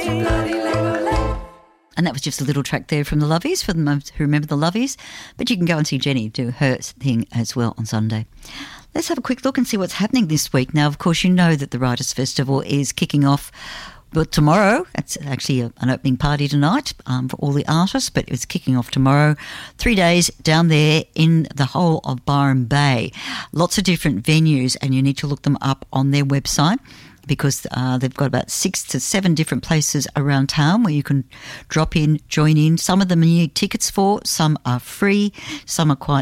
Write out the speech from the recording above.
And that was just a little track there from the Lovies, for them who remember the Lovies. But you can go and see Jenny do her thing as well on Sunday. Let's have a quick look and see what's happening this week. Now, of course, you know that the Writers' Festival is kicking off tomorrow. It's actually an opening party tonight for all the artists, but it's kicking off tomorrow. 3 days down there in the whole of Byron Bay. Lots of different venues, and you need to look them up on their website, because they've got about 6 to 7 different places around town where you can drop in, join in. Some of them you need tickets for, some are free, some are quite